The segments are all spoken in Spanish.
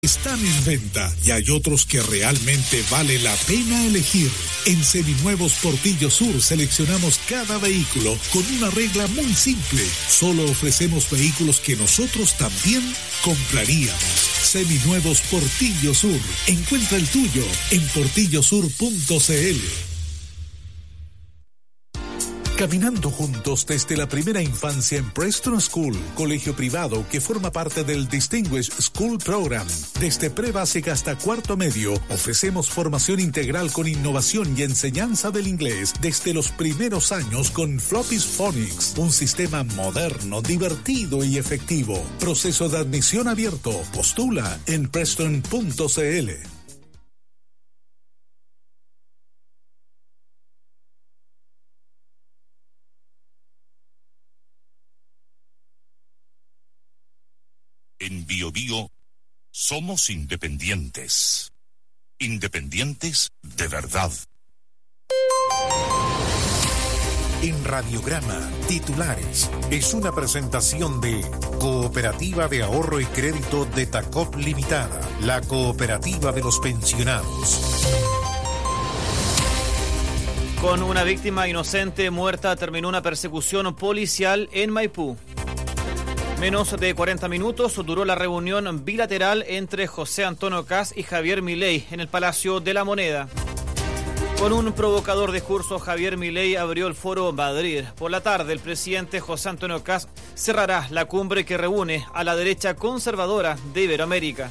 están en venta y hay otros que realmente vale la pena elegir. En Seminuevos Portillo Sur seleccionamos cada vehículo con una regla muy simple. Solo ofrecemos vehículos que nosotros también compraríamos. Seminuevos Portillo Sur. Encuentra el tuyo en portillosur.cl. Caminando juntos desde la primera infancia en Preston School, colegio privado que forma parte del Distinguished School Program. Desde pre-básica hasta cuarto medio, ofrecemos formación integral con innovación y enseñanza del inglés desde los primeros años con Floppy's Phonics, un sistema moderno, divertido y efectivo. Proceso de admisión abierto. Postula en preston.cl. En BioBio somos independientes. Independientes de verdad. En Radiograma, titulares. Es una presentación de Cooperativa de Ahorro y Crédito de Tacop Limitada, la cooperativa de los pensionados. Con una víctima inocente muerta terminó una persecución policial en Maipú. Menos de 40 minutos duró la reunión bilateral entre José Antonio Kast y Javier Milei en el Palacio de la Moneda. Con un provocador discurso, Javier Milei abrió el Foro Madrid. Por la tarde, el presidente José Antonio Kast cerrará la cumbre que reúne a la derecha conservadora de Iberoamérica.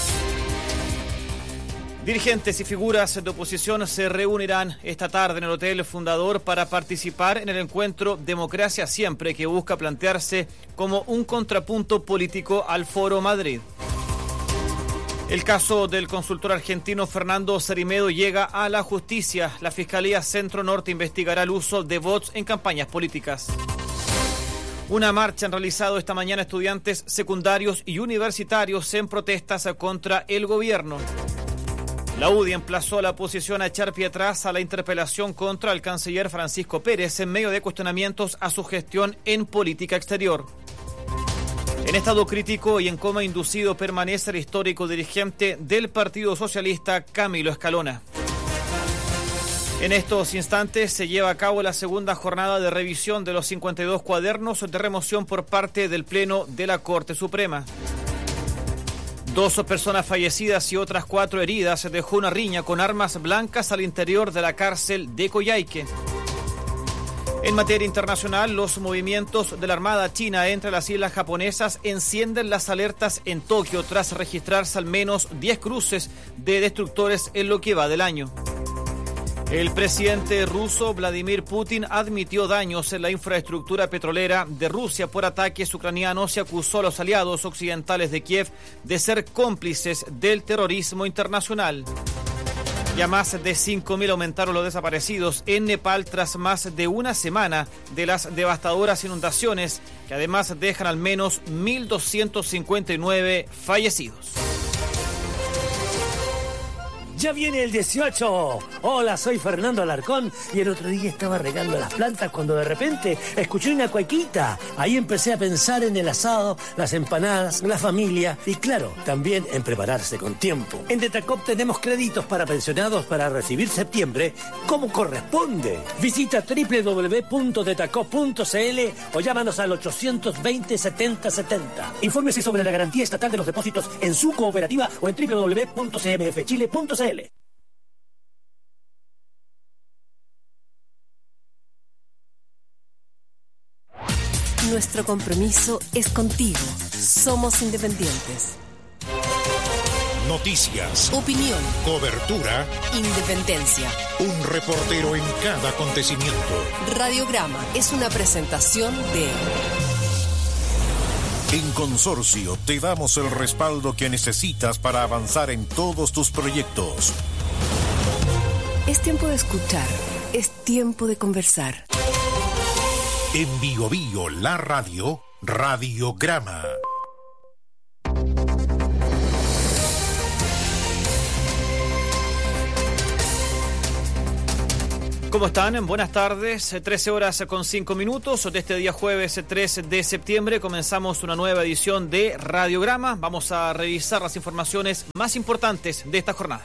Dirigentes y figuras de oposición se reunirán esta tarde en el Hotel Fundador para participar en el encuentro Democracia Siempre, que busca plantearse como un contrapunto político al Foro Madrid. El caso del consultor argentino Fernando Cerimedo llega a la justicia. La Fiscalía Centro Norte investigará el uso de bots en campañas políticas. Una marcha han realizado esta mañana estudiantes secundarios y universitarios en protestas contra el gobierno. La UDI emplazó a la oposición a echar pie atrás a la interpelación contra el canciller Francisco Pérez en medio de cuestionamientos a su gestión en política exterior. En estado crítico y en coma inducido permanece el histórico dirigente del Partido Socialista, Camilo Escalona. En estos instantes se lleva a cabo la segunda jornada de revisión de los 52 cuadernos de remoción por parte del Pleno de la Corte Suprema. 2 personas fallecidas y otras 4 heridas dejó una riña con armas blancas al interior de la cárcel de Coyhaique. En materia internacional, los movimientos de la Armada China entre las islas japonesas encienden las alertas en Tokio tras registrarse al menos 10 cruces de destructores en lo que va del año. El presidente ruso Vladimir Putin admitió daños en la infraestructura petrolera de Rusia por ataques ucranianos y acusó a los aliados occidentales de Kiev de ser cómplices del terrorismo internacional. Ya más de 5.000 aumentaron los desaparecidos en Nepal tras más de una semana de las devastadoras inundaciones, que además dejan al menos 1.259 fallecidos. ¡Ya viene el 18! Hola, soy Fernando Alarcón y el otro día estaba regando las plantas cuando de repente escuché una cuequita. Ahí empecé a pensar en el asado, las empanadas, la familia y claro, también en prepararse con tiempo. En Detacop tenemos créditos para pensionados para recibir septiembre como corresponde. Visita www.detacop.cl o llámanos al 820 70 70. Infórmese sobre la garantía estatal de los depósitos en su cooperativa o en www.cmfchile.cl. Nuestro compromiso es contigo. Somos independientes. Noticias, opinión, cobertura, independencia. Un reportero en cada acontecimiento. Radiograma es una presentación de... En Consorcio te damos el respaldo que necesitas para avanzar en todos tus proyectos. Es tiempo de escuchar, es tiempo de conversar. En BioBio, la radio, Radiograma. ¿Cómo están? Buenas tardes, 13 horas con 5 minutos de este día jueves 3 de septiembre. Comenzamos una nueva edición de Radiograma. Vamos a revisar las informaciones más importantes de esta jornada.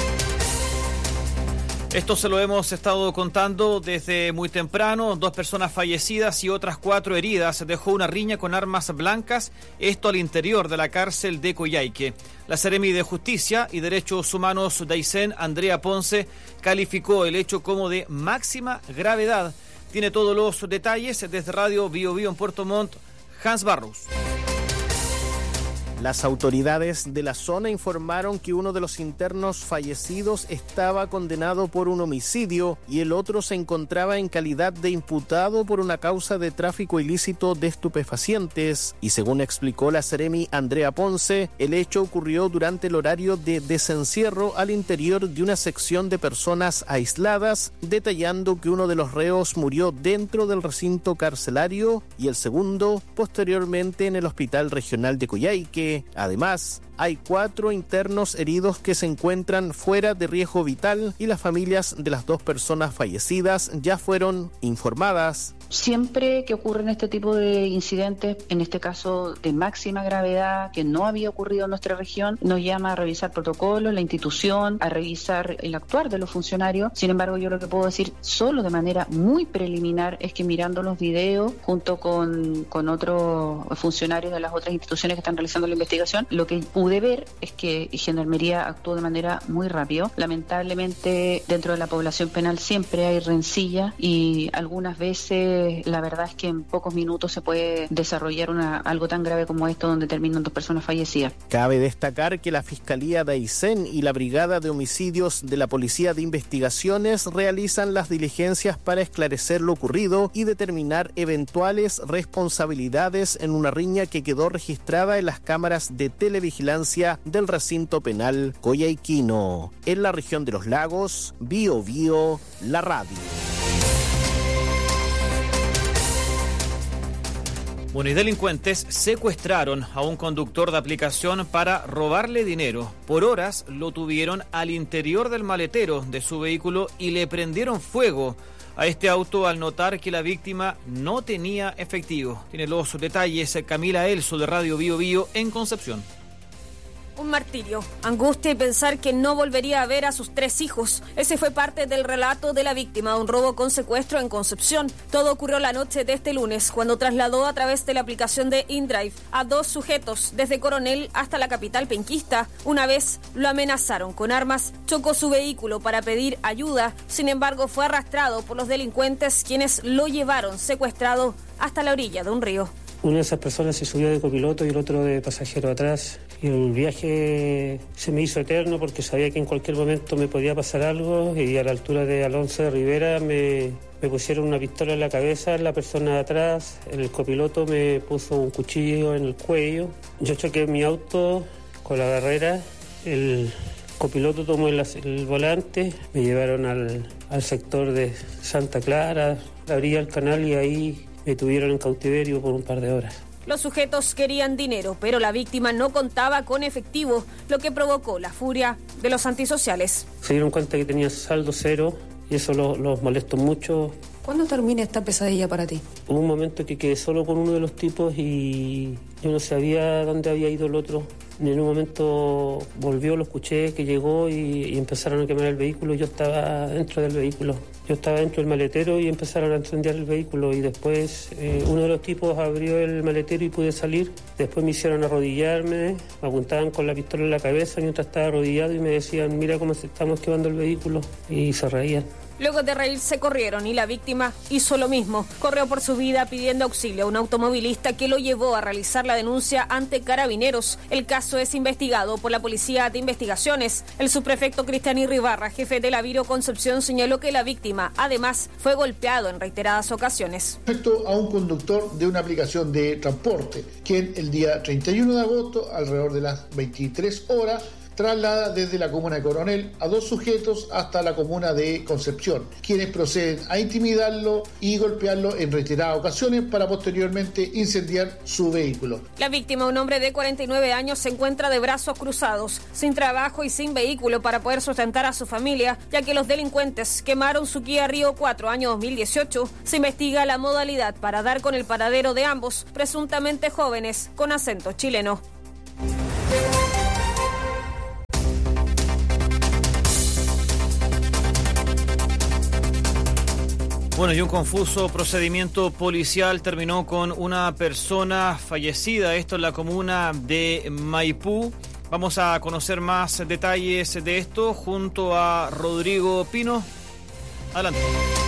Esto se lo hemos estado contando desde muy temprano. 2 personas fallecidas y otras 4 heridas dejó una riña con armas blancas, esto al interior de la cárcel de Coyhaique. La Seremi de Justicia y Derechos Humanos de Aysén, Andrea Ponce, calificó el hecho como de máxima gravedad. Tiene todos los detalles desde Radio Bio Bio en Puerto Montt, Hans Barros. Las autoridades de la zona informaron que uno de los internos fallecidos estaba condenado por un homicidio y el otro se encontraba en calidad de imputado por una causa de tráfico ilícito de estupefacientes. Y según explicó la Seremi Andrea Ponce, el hecho ocurrió durante el horario de desencierro al interior de una sección de personas aisladas, detallando que uno de los reos murió dentro del recinto carcelario y el segundo posteriormente en el Hospital Regional de Coyhaique. Además, hay 4 internos heridos que se encuentran fuera de riesgo vital y las familias de las 2 personas fallecidas ya fueron informadas. Siempre que ocurren este tipo de incidentes, en este caso de máxima gravedad, que no había ocurrido en nuestra región, nos llama a revisar protocolos, la institución, a revisar el actuar de los funcionarios. Sin embargo, yo lo que puedo decir solo de manera muy preliminar es que mirando los videos junto con otros funcionarios de las otras instituciones que están realizando la investigación, lo que pude ver es que Gendarmería actuó de manera muy rápido. Lamentablemente, dentro de la población penal siempre hay rencilla y algunas veces la verdad es que en pocos minutos se puede desarrollar algo tan grave como esto donde terminan 2 personas fallecidas. Cabe destacar que la Fiscalía de Aysén y la Brigada de Homicidios de la Policía de Investigaciones realizan las diligencias para esclarecer lo ocurrido y determinar eventuales responsabilidades en una riña que quedó registrada en las cámaras de televigilancia del recinto penal coyhaiquino. En la región de los lagos, Bio Bio, la radio. Bueno, y delincuentes secuestraron a un conductor de aplicación para robarle dinero. Por horas lo tuvieron al interior del maletero de su vehículo y le prendieron fuego a este auto al notar que la víctima no tenía efectivo. Tiene los detalles Camila Elso de Radio Bio Bio en Concepción. Un martirio, angustia y pensar que no volvería a ver a sus 3 hijos. Ese fue parte del relato de la víctima de un robo con secuestro en Concepción. Todo ocurrió la noche de este lunes, cuando trasladó a través de la aplicación de InDrive a 2 sujetos desde Coronel hasta la capital penquista. Una vez lo amenazaron con armas, chocó su vehículo para pedir ayuda. Sin embargo, fue arrastrado por los delincuentes, quienes lo llevaron secuestrado hasta la orilla de un río. Una de esas personas se subió de copiloto y el otro de pasajero atrás. Y el viaje se me hizo eterno porque sabía que en cualquier momento me podía pasar algo y a la altura de Alonso de Rivera me pusieron una pistola en la cabeza, la persona de atrás, el copiloto me puso un cuchillo en el cuello. Yo choqué mi auto con la barrera, el copiloto tomó el volante, me llevaron al sector de Santa Clara, abrí el canal y ahí me tuvieron en cautiverio por un par de horas. Los sujetos querían dinero, pero la víctima no contaba con efectivo, lo que provocó la furia de los antisociales. Se dieron cuenta que tenía saldo cero y eso los molestó mucho. ¿Cuándo termina esta pesadilla para ti? Hubo un momento que quedé solo con uno de los tipos y yo no sabía dónde había ido el otro. En un momento volvió, lo escuché que llegó y empezaron a quemar el vehículo. Yo estaba dentro del vehículo. Yo estaba dentro del maletero y empezaron a incendiar el vehículo y después uno de los tipos abrió el maletero y pude salir. Después me hicieron arrodillarme, me apuntaban con la pistola en la cabeza mientras estaba arrodillado y me decían, mira cómo estamos quemando el vehículo, y se reían. Luego de reírse corrieron y la víctima hizo lo mismo. Corrió por su vida pidiendo auxilio a un automovilista que lo llevó a realizar la denuncia ante Carabineros. El caso es investigado por la Policía de Investigaciones. El subprefecto Cristian Irribarra, jefe de la Viro Concepción, señaló que la víctima además fue golpeado en reiteradas ocasiones. Respecto a un conductor de una aplicación de transporte, quien el día 31 de agosto, alrededor de las 23 horas, traslada desde la comuna de Coronel a 2 sujetos hasta la comuna de Concepción, quienes proceden a intimidarlo y golpearlo en reiteradas ocasiones para posteriormente incendiar su vehículo. La víctima, un hombre de 49 años, se encuentra de brazos cruzados, sin trabajo y sin vehículo para poder sustentar a su familia, ya que los delincuentes quemaron su Kia Río 4 año 2018. Se investiga la modalidad para dar con el paradero de ambos, presuntamente jóvenes con acento chileno. Bueno, y un confuso procedimiento policial terminó con una persona fallecida, esto en la comuna de Maipú. Vamos a conocer más detalles de esto junto a Rodrigo Pino. Adelante.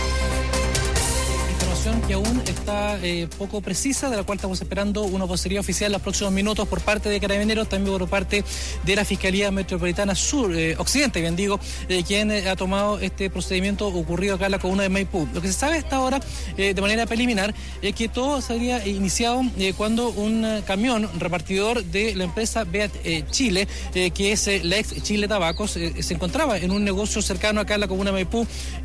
Que aún está poco precisa, de la cual estamos esperando una vocería oficial en los próximos minutos por parte de Carabineros, también por parte de la Fiscalía Metropolitana Sur, Occidente, bien digo, quien ha tomado este procedimiento ocurrido acá en la comuna de Maipú. Lo que se sabe hasta ahora, de manera preliminar, es que todo se habría iniciado cuando un camión repartidor de la empresa Beat Chile, que es la ex Chile Tabacos, se encontraba en un negocio cercano acá en la comuna de Maipú,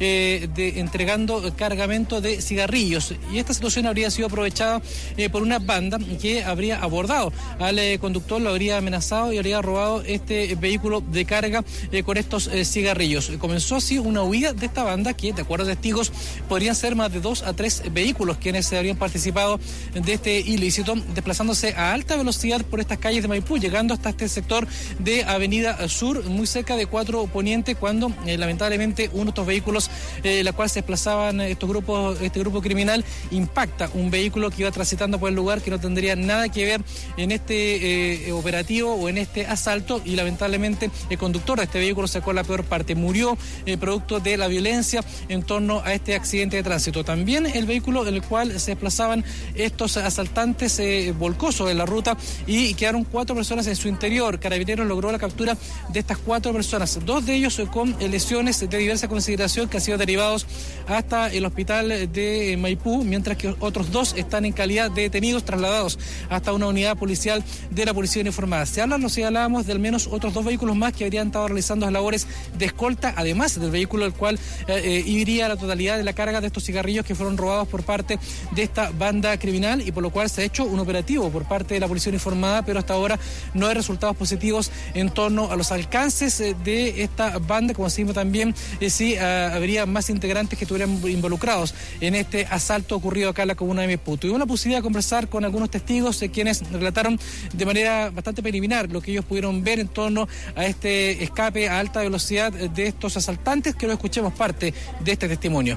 entregando cargamento de cigarrillos. Y esta situación habría sido aprovechada por una banda que habría abordado al conductor, lo habría amenazado y habría robado este vehículo de carga con estos cigarrillos. Comenzó así una huida de esta banda que, de acuerdo a testigos, podrían ser más de 2 a 3 vehículos quienes habrían participado de este ilícito, desplazándose a alta velocidad por estas calles de Maipú, llegando hasta este sector de Avenida Sur, muy cerca de 4 Poniente, cuando lamentablemente uno de estos vehículos, la cual se desplazaban este grupo criminal, impacta un vehículo que iba transitando por el lugar, que no tendría nada que ver en este operativo o en este asalto, y lamentablemente el conductor de este vehículo sacó la peor parte, murió producto de la violencia en torno a este accidente de tránsito. También el vehículo en el cual se desplazaban estos asaltantes se volcó sobre la ruta y quedaron 4 personas en su interior. Carabineros logró la captura de estas 4 personas, 2 de ellos con lesiones de diversa consideración que han sido derivados hasta el hospital de Maipú, mientras que otros 2 están en calidad de detenidos, trasladados hasta una unidad policial de la Policía Uniformada. Se hablábamos de al menos otros 2 vehículos más que habrían estado realizando las labores de escolta, además del vehículo el cual iría la totalidad de la carga de estos cigarrillos que fueron robados por parte de esta banda criminal, y por lo cual se ha hecho un operativo por parte de la Policía Uniformada, pero hasta ahora no hay resultados positivos en torno a los alcances de esta banda, como decimos también si habría más integrantes que estuvieran involucrados en este asalto ocurrido acá en la comuna de Maipú. Tuvimos la posibilidad de conversar con algunos testigos quienes relataron de manera bastante preliminar lo que ellos pudieron ver en torno a este escape a alta velocidad de estos asaltantes, que lo escuchemos parte de este testimonio.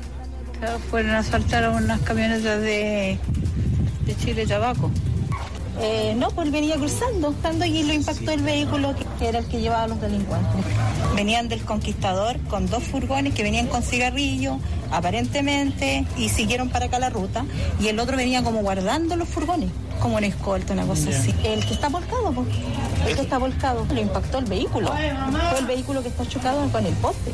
Fueron a asaltar a unas camionetas de Chile Tabaco. No, pues venía cruzando y lo impactó el vehículo que era el que llevaba a los delincuentes. Venían del Conquistador con 2 furgones que venían con cigarrillos, aparentemente, y siguieron para acá la ruta, y el otro venía como guardando los furgones, como un escolta, una cosa así. El que está volcado, pues, lo impactó el vehículo. Fue el vehículo que está chocado con el poste.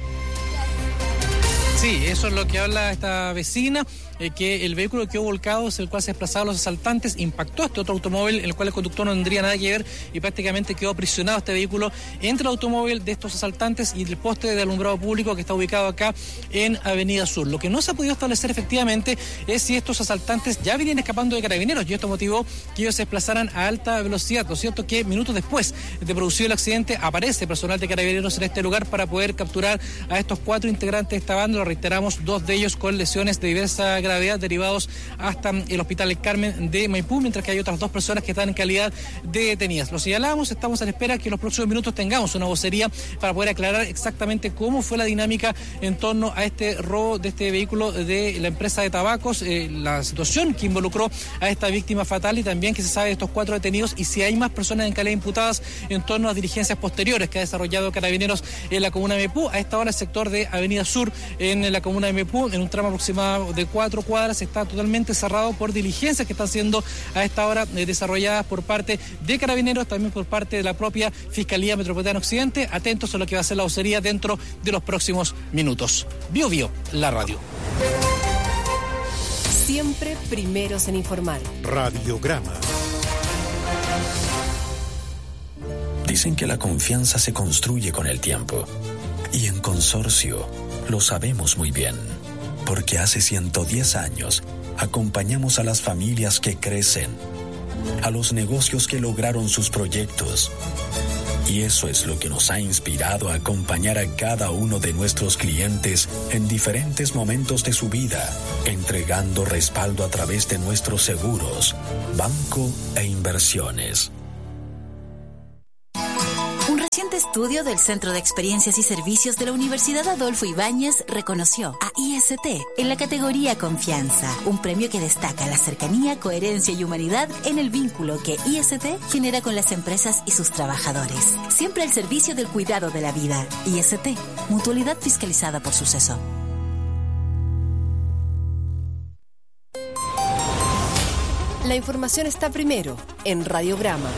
Sí, eso es lo que habla esta vecina, que el vehículo que quedó volcado es el cual se desplazaban los asaltantes, impactó a este otro automóvil, en el cual el conductor no tendría nada que ver, y prácticamente quedó aprisionado este vehículo entre el automóvil de estos asaltantes y el poste de alumbrado público que está ubicado acá en Avenida Sur. Lo que no se ha podido establecer efectivamente es si estos asaltantes ya venían escapando de Carabineros, y esto motivó que ellos se desplazaran a alta velocidad. Lo cierto es que minutos después de producido el accidente aparece personal de Carabineros en este lugar para poder capturar a estos 4 integrantes de esta banda. Lo reiteramos, 2 de ellos con lesiones de diversa gravedad derivados hasta el Hospital El Carmen de Maipú, mientras que hay otras 2 personas que están en calidad de detenidas. Lo señalamos, estamos a la espera que en los próximos minutos tengamos una vocería para poder aclarar exactamente cómo fue la dinámica en torno a este robo de este vehículo de la empresa de tabacos, la situación que involucró a esta víctima fatal, y también que se sabe de estos 4 detenidos y si hay más personas en calidad imputadas en torno a las diligencias posteriores que ha desarrollado Carabineros en la comuna de Maipú. A esta hora el sector de Avenida Sur en la comuna de Maipú, en un tramo aproximado de 4 cuadras, está totalmente cerrado por diligencias que están siendo a esta hora desarrolladas por parte de Carabineros, también por parte de la propia Fiscalía Metropolitana Occidente. Atentos a lo que va a ser la vocería dentro de los próximos minutos. Bio Bio, la radio. Siempre primeros en informar. Radiograma. Dicen que la confianza se construye con el tiempo. Y en Consorcio lo sabemos muy bien, porque hace 110 años acompañamos a las familias que crecen, a los negocios que lograron sus proyectos. Y eso es lo que nos ha inspirado a acompañar a cada uno de nuestros clientes en diferentes momentos de su vida, entregando respaldo a través de nuestros seguros, banco e inversiones. Un reciente estudio del Centro de Experiencias y Servicios de la Universidad Adolfo Ibáñez reconoció a IST en la categoría Confianza, un premio que destaca la cercanía, coherencia y humanidad en el vínculo que IST genera con las empresas y sus trabajadores. Siempre al servicio del cuidado de la vida. IST, mutualidad fiscalizada por Suceso. La información está primero en Radiograma.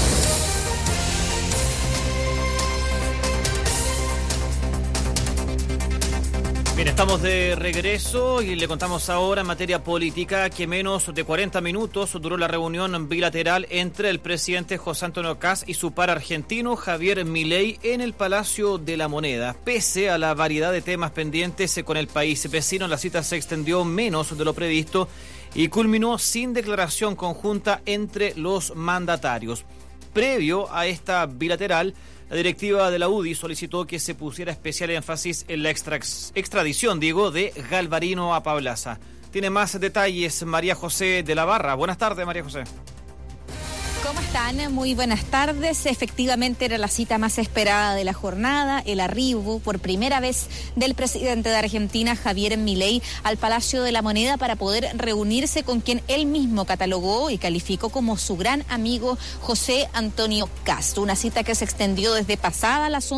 Bien, estamos de regreso y le contamos ahora en materia política que menos de 40 minutos duró la reunión bilateral entre el presidente José Antonio Kast y su par argentino Javier Milei en el Palacio de la Moneda. Pese a la variedad de temas pendientes con el país vecino, la cita se extendió menos de lo previsto y culminó sin declaración conjunta entre los mandatarios. Previo a esta bilateral, la directiva de la UDI solicitó que se pusiera especial énfasis en la extradición, de Galvarino Apablaza. Tiene más detalles María José de la Barra. Buenas tardes, María José. ¿Cómo están? Muy buenas tardes. Efectivamente era la cita más esperada de la jornada, el arribo por primera vez del presidente de Argentina, Javier Milei, al Palacio de la Moneda para poder reunirse con quien él mismo catalogó y calificó como su gran amigo José Antonio Kast. Una cita que se extendió desde pasada las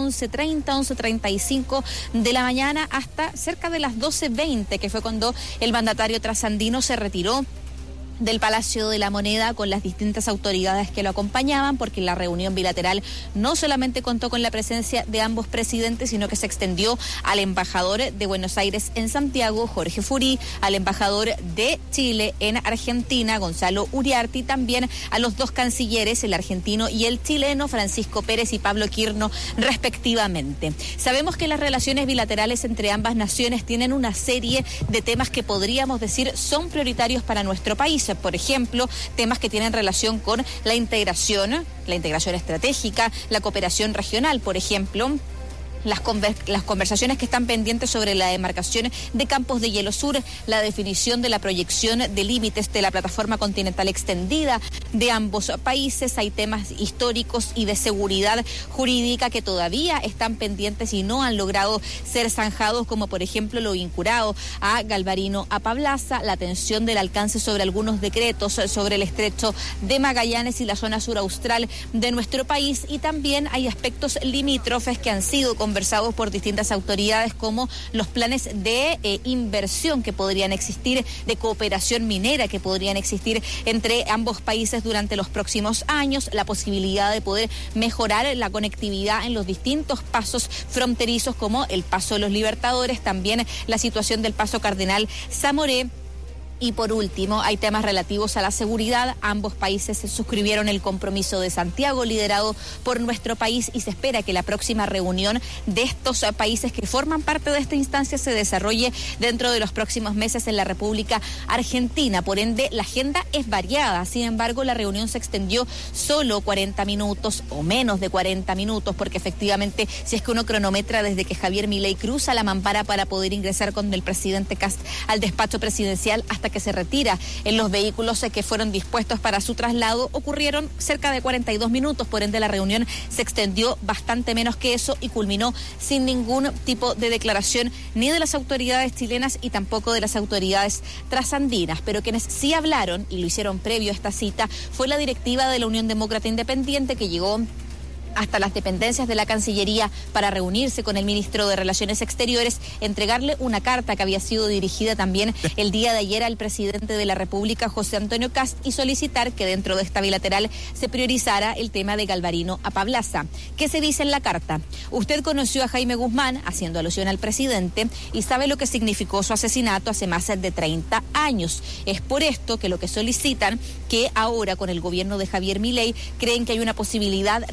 11:35 de la mañana hasta cerca de las 12:20, que fue cuando el mandatario trasandino se retiró del Palacio de la Moneda con las distintas autoridades que lo acompañaban, porque la reunión bilateral no solamente contó con la presencia de ambos presidentes, sino que se extendió al embajador de Buenos Aires en Santiago, Jorge Furí, al embajador de Chile en Argentina, Gonzalo Uriarte, también a los dos cancilleres, el argentino y el chileno, Francisco Pérez y Pablo Quirno, respectivamente. Sabemos que las relaciones bilaterales entre ambas naciones tienen una serie de temas que podríamos decir son prioritarios para nuestro país. Por ejemplo, temas que tienen relación con la integración estratégica, la cooperación regional, por ejemplo. Las conversaciones que están pendientes sobre la demarcación de Campos de Hielo Sur, la definición de la proyección de límites de la plataforma continental extendida de ambos países. Hay temas históricos y de seguridad jurídica que todavía están pendientes y no han logrado ser zanjados, como por ejemplo lo vinculado a Galvarino Apablaza, la atención del alcance sobre algunos decretos sobre el estrecho de Magallanes y la zona sur austral de nuestro país, y también hay aspectos limítrofes que han sido conversados por distintas autoridades, como los planes de inversión que podrían existir, de cooperación minera que podrían existir entre ambos países durante los próximos años, la posibilidad de poder mejorar la conectividad en los distintos pasos fronterizos, como el Paso de los Libertadores, también la situación del Paso Cardenal Zamoré. Y por último, hay temas relativos a la seguridad. Ambos países suscribieron el compromiso de Santiago, liderado por nuestro país, y se espera que la próxima reunión de estos países que forman parte de esta instancia se desarrolle dentro de los próximos meses en la República Argentina. Por ende, la agenda es variada. Sin embargo, la reunión se extendió solo 40 minutos o menos de 40 minutos, porque efectivamente, si es que uno cronometra desde que Javier Milei cruza la mampara para poder ingresar con el presidente Kast al despacho presidencial hasta que se retira en los vehículos que fueron dispuestos para su traslado, ocurrieron cerca de 42 minutos, por ende la reunión se extendió bastante menos que eso y culminó sin ningún tipo de declaración ni de las autoridades chilenas y tampoco de las autoridades trasandinas. Pero quienes sí hablaron, y lo hicieron previo a esta cita, fue la directiva de la Unión Demócrata Independiente, que llegó hasta las dependencias de la Cancillería para reunirse con el ministro de Relaciones Exteriores, entregarle una carta que había sido dirigida también el día de ayer al presidente de la República, José Antonio Kast, y solicitar que dentro de esta bilateral se priorizara el tema de Galvarino Apablaza. ¿Qué se dice en la carta? Usted conoció a Jaime Guzmán, haciendo alusión al presidente, y sabe lo que significó su asesinato hace más de 30 años. Es por esto que lo que solicitan, que ahora con el gobierno de Javier Milei creen que hay una posibilidad real,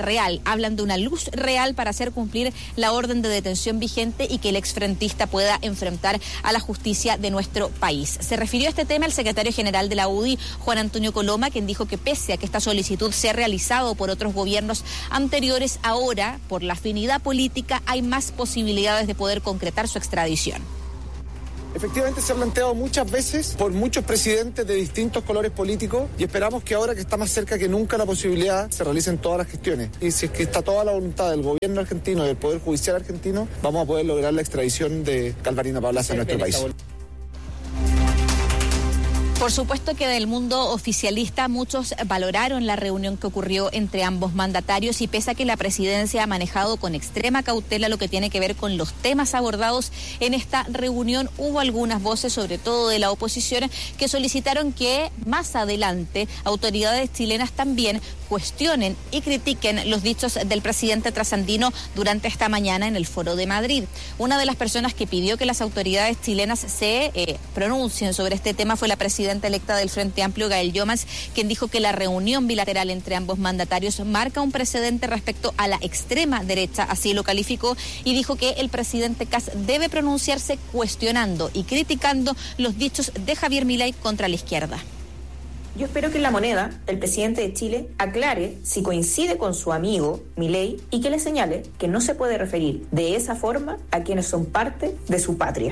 hablan de una luz real para hacer cumplir la orden de detención vigente y que el exfrentista pueda enfrentar a la justicia de nuestro país. Se refirió a este tema el secretario general de la UDI, Juan Antonio Coloma, quien dijo que pese a que esta solicitud se ha realizado por otros gobiernos anteriores, ahora, por la afinidad política, hay más posibilidades de poder concretar su extradición. Efectivamente se ha planteado muchas veces por muchos presidentes de distintos colores políticos y esperamos que ahora que está más cerca que nunca la posibilidad se realicen todas las gestiones. Y si es que está toda la voluntad del gobierno argentino y del Poder Judicial argentino, vamos a poder lograr la extradición de Galvarino Paulaza a nuestro país. Por supuesto que del mundo oficialista muchos valoraron la reunión que ocurrió entre ambos mandatarios y pese a que la presidencia ha manejado con extrema cautela lo que tiene que ver con los temas abordados en esta reunión, hubo algunas voces, sobre todo de la oposición, que solicitaron que más adelante autoridades chilenas también cuestionen y critiquen los dichos del presidente trasandino durante esta mañana en el Foro de Madrid. Una de las personas que pidió que las autoridades chilenas se pronuncien sobre este tema fue la presidenta electa del Frente Amplio, Gael Llomas, quien dijo que la reunión bilateral entre ambos mandatarios marca un precedente respecto a la extrema derecha, así lo calificó, y dijo que el presidente Kast debe pronunciarse cuestionando y criticando los dichos de Javier Milei contra la izquierda. Yo espero que en La Moneda el presidente de Chile aclare si coincide con su amigo Milei y que le señale que no se puede referir de esa forma a quienes son parte de su patria.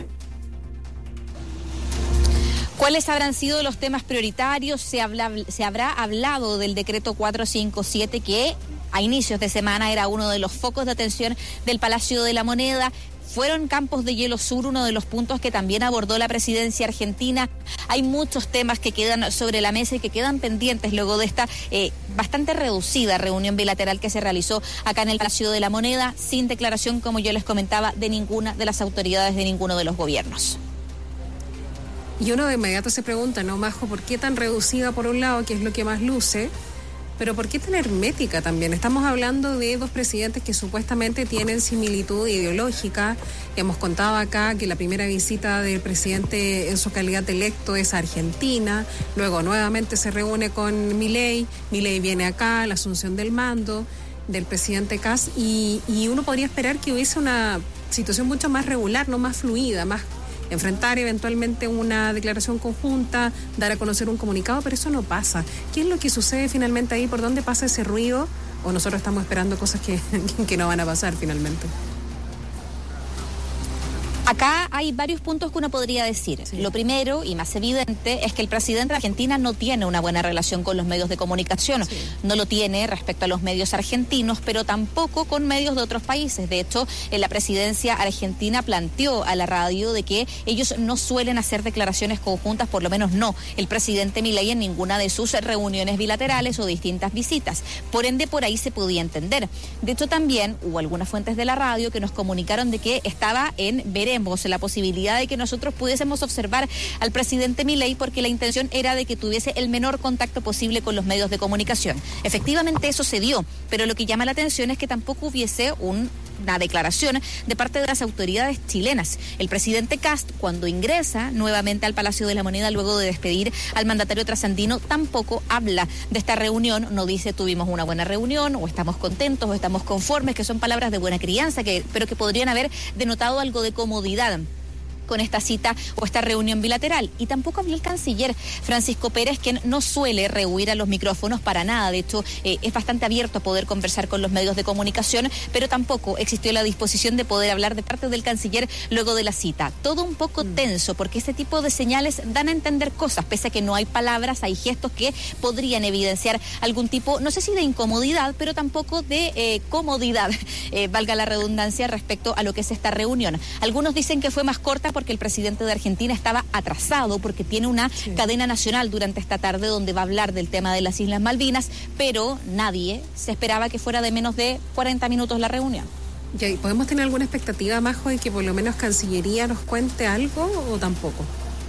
¿Cuáles habrán sido los temas prioritarios? Se habrá hablado del decreto 457 que a inicios de semana era uno de los focos de atención del Palacio de la Moneda. Fueron Campos de Hielo Sur uno de los puntos que también abordó la presidencia argentina. Hay muchos temas que quedan sobre la mesa y que quedan pendientes luego de esta bastante reducida reunión bilateral que se realizó acá en el Palacio de la Moneda, sin declaración, como yo les comentaba, de ninguna de las autoridades de ninguno de los gobiernos. Y uno de inmediato se pregunta, ¿no, Majo? ¿Por qué tan reducida por un lado, que es lo que más luce? Pero ¿por qué tan hermética también? Estamos hablando de dos presidentes que supuestamente tienen similitud ideológica. Hemos contado acá que la primera visita del presidente en su calidad de electo es a Argentina. Luego nuevamente se reúne con Milei. Milei viene acá, la asunción del mando del presidente Kast. Y uno podría esperar que hubiese una situación mucho más regular, no más fluida, más enfrentar eventualmente una declaración conjunta, dar a conocer un comunicado, pero eso no pasa. ¿Qué es lo que sucede finalmente ahí? ¿Por dónde pasa ese ruido? ¿O nosotros estamos esperando cosas que no van a pasar finalmente? Acá hay varios puntos que uno podría decir. Sí. Lo primero y más evidente es que el presidente de Argentina no tiene una buena relación con los medios de comunicación. Sí. No lo tiene respecto a los medios argentinos, pero tampoco con medios de otros países. De hecho, la presidencia argentina planteó a la radio de que ellos no suelen hacer declaraciones conjuntas, por lo menos no el presidente Milei en ninguna de sus reuniones bilaterales o distintas visitas. Por ende, por ahí se podía entender. De hecho, también hubo algunas fuentes de la radio que nos comunicaron de que estaba en veremos la posibilidad de que nosotros pudiésemos observar al presidente Milei porque la intención era de que tuviese el menor contacto posible con los medios de comunicación. Efectivamente eso se dio, pero lo que llama la atención es que tampoco hubiese una declaración de parte de las autoridades chilenas. El presidente Kast, cuando ingresa nuevamente al Palacio de la Moneda luego de despedir al mandatario trasandino, tampoco habla de esta reunión, no dice tuvimos una buena reunión o estamos contentos o estamos conformes, que son palabras de buena crianza, pero que podrían haber denotado algo de comodidad con esta cita o esta reunión bilateral. Y tampoco habló el canciller Francisco Pérez, quien no suele rehuir a los micrófonos para nada. De hecho, es bastante abierto a poder conversar con los medios de comunicación, pero tampoco existió la disposición de poder hablar de parte del canciller luego de la cita. Todo un poco tenso, porque este tipo de señales dan a entender cosas, pese a que no hay palabras, hay gestos que podrían evidenciar algún tipo, no sé si de incomodidad, pero tampoco de comodidad, valga la redundancia, respecto a lo que es esta reunión. Algunos dicen que fue más corta porque el presidente de Argentina estaba atrasado, porque tiene una cadena nacional durante esta tarde donde va a hablar del tema de las Islas Malvinas, pero nadie se esperaba que fuera de menos de 40 minutos la reunión. ¿Y podemos tener alguna expectativa, Majo, de que por lo menos Cancillería nos cuente algo o tampoco?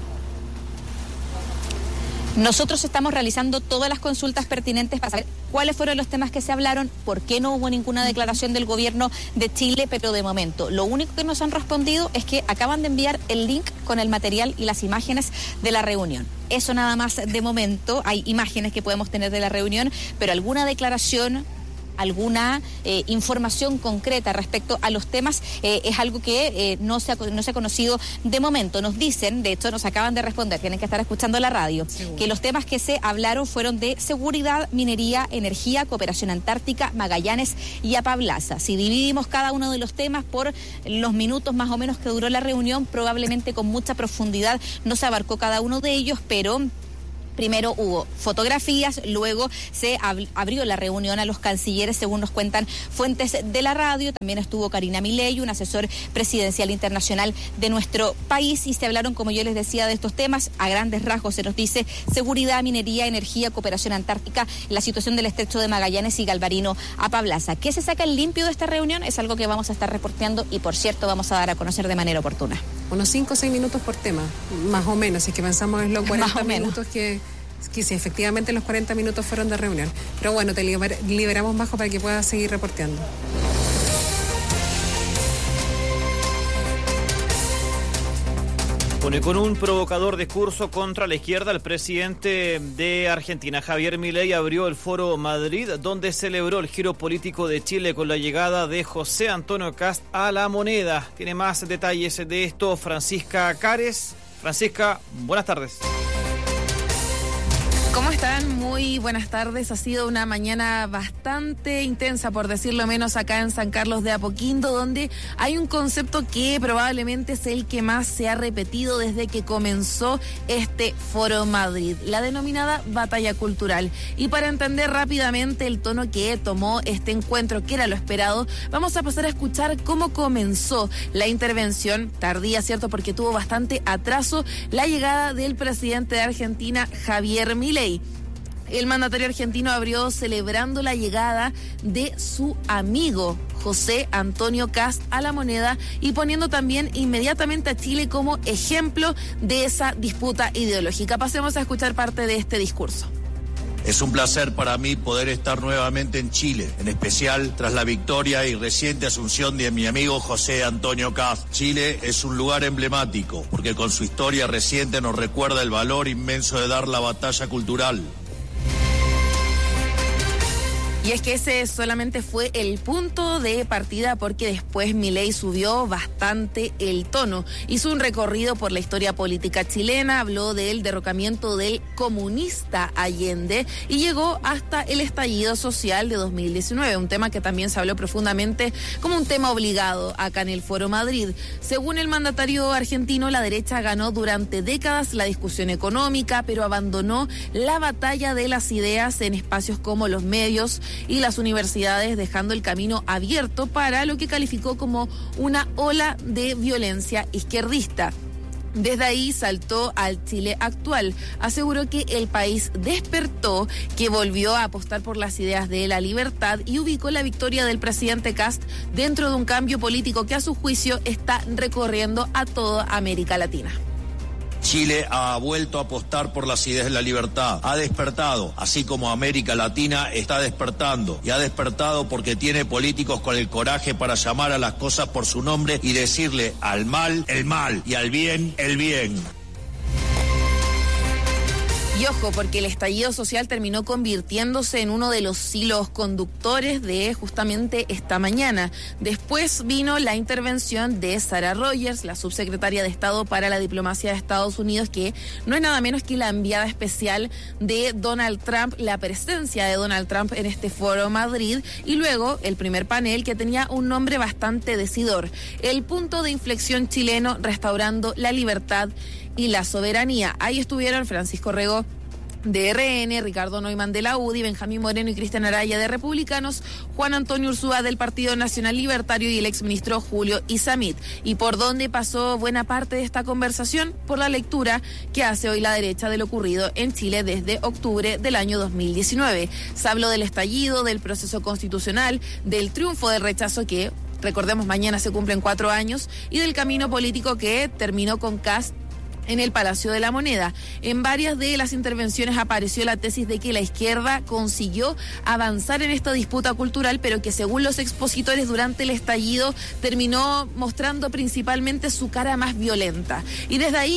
Nosotros estamos realizando todas las consultas pertinentes para saber cuáles fueron los temas que se hablaron, por qué no hubo ninguna declaración del gobierno de Chile, pero de momento lo único que nos han respondido es que acaban de enviar el link con el material y las imágenes de la reunión. Eso nada más de momento, hay imágenes que podemos tener de la reunión, pero alguna declaración alguna información concreta respecto a los temas. Es algo que no se ha conocido de momento. Nos dicen, de hecho nos acaban de responder, tienen que estar escuchando la radio, que los temas que se hablaron fueron de seguridad, minería, energía, cooperación antártica, Magallanes y Apablaza. Si dividimos cada uno de los temas por los minutos más o menos que duró la reunión, probablemente con mucha profundidad no se abarcó cada uno de ellos, pero primero hubo fotografías, luego se abrió la reunión a los cancilleres, según nos cuentan fuentes de la radio. También estuvo Karina Milei, un asesor presidencial internacional de nuestro país, y se hablaron, como yo les decía, de estos temas. A grandes rasgos se nos dice seguridad, minería, energía, cooperación antártica, la situación del estrecho de Magallanes y Galvarino Apablaza. ¿Qué se saca en limpio de esta reunión? Es algo que vamos a estar reporteando y, por cierto, vamos a dar a conocer de manera oportuna. Unos 5 o 6 minutos por tema, más o menos, si es que pensamos en los 40 minutos que sí, efectivamente los 40 minutos fueron de reunión. Pero bueno, te liberamos, Majo, para que puedas seguir reporteando. Bueno, y con un provocador discurso contra la izquierda, el presidente de Argentina, Javier Milei, abrió el Foro Madrid, donde celebró el giro político de Chile con la llegada de José Antonio Kast a la moneda. Tiene más detalles de esto Francisca Cares. Francisca, buenas tardes. ¿Cómo están? Muy buenas tardes. Ha sido una mañana bastante intensa, por decirlo menos, acá en San Carlos de Apoquindo, donde hay un concepto que probablemente es el que más se ha repetido desde que comenzó este Foro Madrid, la denominada batalla cultural. Y para entender rápidamente el tono que tomó este encuentro, que era lo esperado, vamos a pasar a escuchar cómo comenzó la intervención, tardía, ¿cierto?, porque tuvo bastante atraso, la llegada del presidente de Argentina, Javier Milei. El mandatario argentino abrió celebrando la llegada de su amigo José Antonio Kast a la moneda y poniendo también inmediatamente a Chile como ejemplo de esa disputa ideológica. Pasemos a escuchar parte de este discurso. Es un placer para mí poder estar nuevamente en Chile, en especial tras la victoria y reciente asunción de mi amigo José Antonio Kast. Chile es un lugar emblemático porque con su historia reciente nos recuerda el valor inmenso de dar la batalla cultural. Y es que ese solamente fue el punto de partida, porque después Milei subió bastante el tono. Hizo un recorrido por la historia política chilena, habló del derrocamiento del comunista Allende y llegó hasta el estallido social de 2019, un tema que también se habló profundamente como un tema obligado acá en el Foro Madrid. Según el mandatario argentino, la derecha ganó durante décadas la discusión económica, pero abandonó la batalla de las ideas en espacios como los medios y las universidades, dejando el camino abierto para lo que calificó como una ola de violencia izquierdista. Desde ahí saltó al Chile actual. Aseguró que el país despertó, que volvió a apostar por las ideas de la libertad y ubicó la victoria del presidente Kast dentro de un cambio político que a su juicio está recorriendo a toda América Latina. Chile ha vuelto a apostar por las ideas de la libertad, ha despertado, así como América Latina está despertando, y ha despertado porque tiene políticos con el coraje para llamar a las cosas por su nombre y decirle al mal, el mal, y al bien, el bien. Y ojo, porque el estallido social terminó convirtiéndose en uno de los hilos conductores de justamente esta mañana. Después vino la intervención de Sarah Rogers, la subsecretaria de Estado para la Diplomacia de Estados Unidos, que no es nada menos que la enviada especial de Donald Trump, la presencia de Donald Trump en este Foro Madrid, y luego el primer panel, que tenía un nombre bastante decidor: el punto de inflexión chileno, restaurando la libertad y la soberanía. Ahí estuvieron Francisco Rego de RN, Ricardo Neumann de la UDI, Benjamín Moreno y Cristian Araya de Republicanos, Juan Antonio Urzúa del Partido Nacional Libertario y el exministro Julio Isamit. ¿Y por dónde pasó buena parte de esta conversación? Por la lectura que hace hoy la derecha de lo ocurrido en Chile desde octubre del año 2019. Se habló del estallido, del proceso constitucional, del triunfo del rechazo que, recordemos, mañana se cumplen 4 años, y del camino político que terminó con Kast en el Palacio de la Moneda. En varias de las intervenciones apareció la tesis de que la izquierda consiguió avanzar en esta disputa cultural, pero que según los expositores durante el estallido terminó mostrando principalmente su cara más violenta. Y desde ahí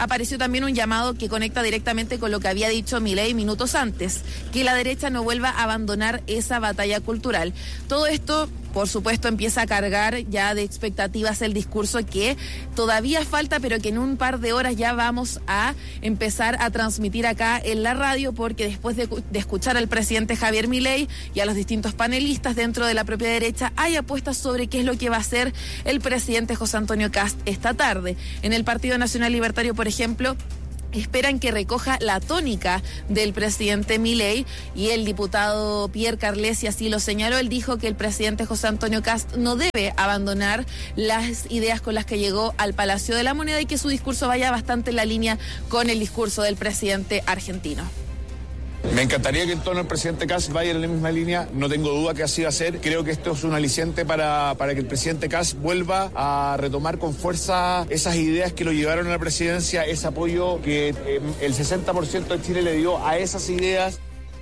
apareció también un llamado que conecta directamente con lo que había dicho Milei minutos antes, que la derecha no vuelva a abandonar esa batalla cultural. Todo esto, por supuesto, empieza a cargar ya de expectativas el discurso que todavía falta, pero que en un par de horas ya vamos a empezar a transmitir acá en la radio, porque después de escuchar al presidente Javier Milei y a los distintos panelistas dentro de la propia derecha, hay apuestas sobre qué es lo que va a hacer el presidente José Antonio Kast esta tarde. En el Partido Nacional Libertario, por ejemplo, esperan que recoja la tónica del presidente Milei, y el diputado Pierre Carlesi así lo señaló. Él dijo que el presidente José Antonio Kast no debe abandonar las ideas con las que llegó al Palacio de la Moneda y que su discurso vaya bastante en la línea con el discurso del presidente argentino. Me encantaría que en torno al presidente Kast vaya en la misma línea, no tengo duda que así va a ser. Creo que esto es un aliciente para que el presidente Kast vuelva a retomar con fuerza esas ideas que lo llevaron a la presidencia, ese apoyo que el 60% de Chile le dio a esas ideas.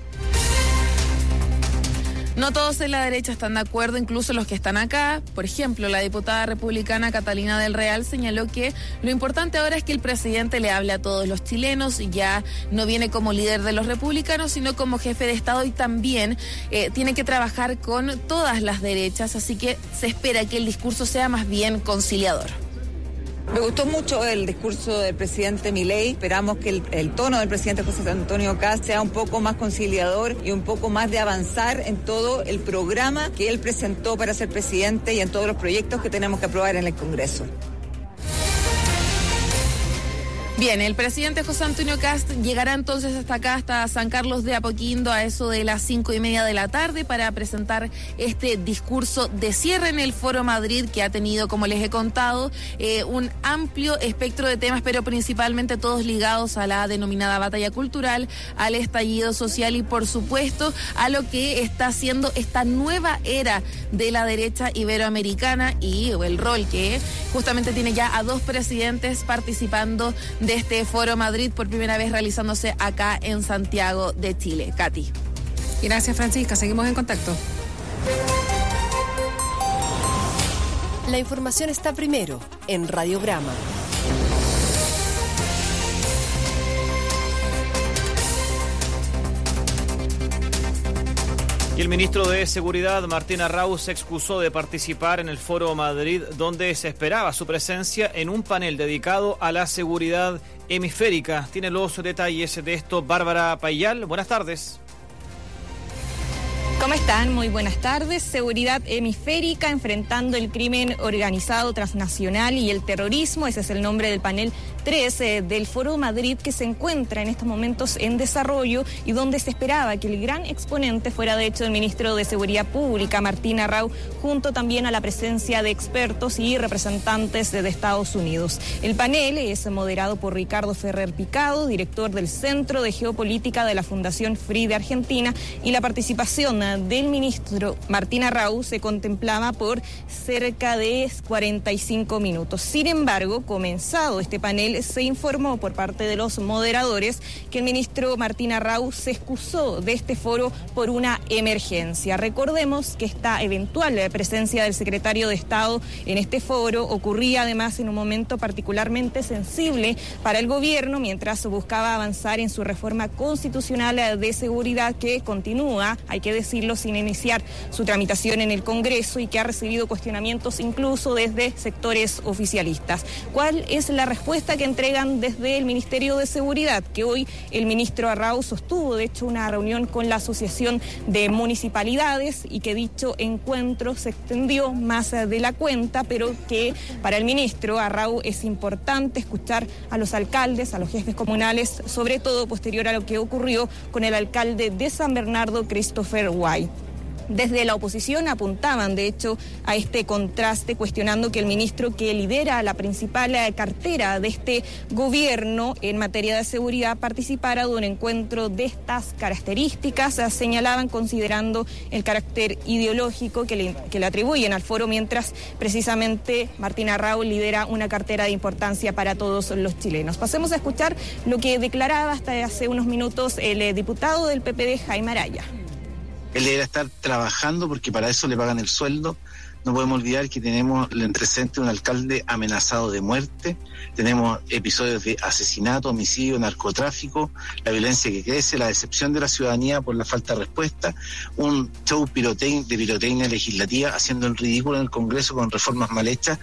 No todos en la derecha están de acuerdo, incluso los que están acá. Por ejemplo, la diputada republicana Catalina del Real señaló que lo importante ahora es que el presidente le hable a todos los chilenos, y ya no viene como líder de los republicanos, sino como jefe de Estado, y también tiene que trabajar con todas las derechas, así que se espera que el discurso sea más bien conciliador. Me gustó mucho el discurso del presidente Milei. Esperamos que el tono del presidente José Antonio Kast sea un poco más conciliador y un poco más de avanzar en todo el programa que él presentó para ser presidente y en todos los proyectos que tenemos que aprobar en el Congreso. Bien, el presidente José Antonio Kast llegará entonces hasta acá, hasta San Carlos de Apoquindo, a eso de las 5:30 de la tarde, para presentar este discurso de cierre en el Foro Madrid, que ha tenido, como les he contado, un amplio espectro de temas, pero principalmente todos ligados a la denominada batalla cultural, al estallido social y, por supuesto, a lo que está haciendo esta nueva era de la derecha iberoamericana y el rol que justamente tiene ya a dos presidentes participando de este Foro Madrid, por primera vez realizándose acá en Santiago de Chile. Katy. Gracias, Francisca. Seguimos en contacto. La información está primero en Radiograma. Y el ministro de Seguridad, Martín Arrau, se excusó de participar en el Foro Madrid, donde se esperaba su presencia en un panel dedicado a la seguridad hemisférica. Tiene los detalles de esto Bárbara Payal. Buenas tardes. ¿Cómo están? Muy buenas tardes. Seguridad hemisférica, enfrentando el crimen organizado transnacional y el terrorismo. Ese es el nombre del panel 3 del Foro Madrid, que se encuentra en estos momentos en desarrollo y donde se esperaba que el gran exponente fuera de hecho el ministro de Seguridad Pública, Martín Arrau, junto también a la presencia de expertos y representantes de Estados Unidos. El panel es moderado por Ricardo Ferrer Picado, director del Centro de Geopolítica de la Fundación Free de Argentina, y la participación del ministro Martín Arrau se contemplaba por cerca de 45 minutos. Sin embargo, comenzado este panel, se informó por parte de los moderadores que el ministro Martín Arrau se excusó de este foro por una emergencia. Recordemos que esta eventual presencia del secretario de Estado en este foro ocurría además en un momento particularmente sensible para el gobierno, mientras buscaba avanzar en su reforma constitucional de seguridad, que continúa, hay que decirlo, sin iniciar su tramitación en el Congreso, y que ha recibido cuestionamientos incluso desde sectores oficialistas. ¿Cuál es la respuesta que entregan desde el Ministerio de Seguridad? Que hoy el ministro Arrau sostuvo, de hecho, una reunión con la Asociación de Municipalidades, y que dicho encuentro se extendió más de la cuenta, pero que para el ministro Arrau es importante escuchar a los alcaldes, a los jefes comunales, sobre todo posterior a lo que ocurrió con el alcalde de San Bernardo, Christopher White. Desde la oposición apuntaban, de hecho, a este contraste, cuestionando que el ministro que lidera la principal cartera de este gobierno en materia de seguridad participara de un encuentro de estas características. Señalaban, considerando el carácter ideológico que le atribuyen al foro, mientras precisamente Martín Arrau lidera una cartera de importancia para todos los chilenos. Pasemos a escuchar lo que declaraba hasta hace unos minutos el diputado del PPD, Jaime Araya. Él debería estar trabajando, porque para eso le pagan el sueldo, No podemos olvidar que tenemos en presente un alcalde amenazado de muerte, tenemos episodios de asesinato, homicidio, narcotráfico, la violencia que crece, la decepción de la ciudadanía por la falta de respuesta, un show de pirotecnia legislativa haciendo el ridículo en el Congreso con reformas mal hechas.